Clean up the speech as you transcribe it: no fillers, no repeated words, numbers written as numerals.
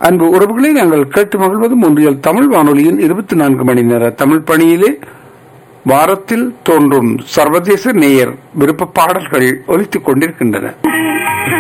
அன்பு உறவுகளை நாங்கள் கேட்டு மகிழ்வது ஒன்றியல் தமிழ் வானொலியின் 24 மணி நேர தமிழ் பணியிலே வாரத்தில் தோன்றும் சர்வதேச நேயர் விருப்ப பாடல்கள் ஒலித்துக் கொண்டிருக்கின்றன.